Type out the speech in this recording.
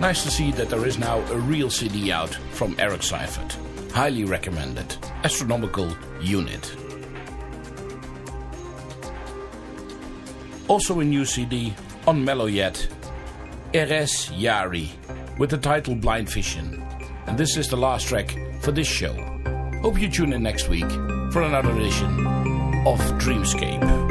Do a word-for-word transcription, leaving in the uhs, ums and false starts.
Nice to see that there is now a real C D out from Eric Seifert. Highly recommended. Astronomical Unit. Also a new C D on Mellow Yet, Erez Yari, with the title Blind Vision. And this is the last track for this show. Hope you tune in next week for another edition of Dreamscape.